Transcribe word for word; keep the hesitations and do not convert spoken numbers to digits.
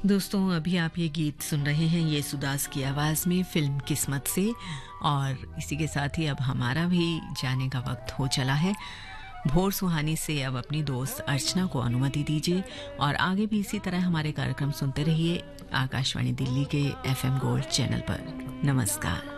दोस्तों अभी आप ये गीत सुन रहे हैं ये सुदास की आवाज़ में फिल्म किस्मत से। और इसी के साथ ही अब हमारा भी जाने का वक्त हो चला है। भोर सुहानी से अब अपनी दोस्त अर्चना को अनुमति दीजिए और आगे भी इसी तरह हमारे कार्यक्रम सुनते रहिए आकाशवाणी दिल्ली के एफएम गोल्ड चैनल पर। नमस्कार।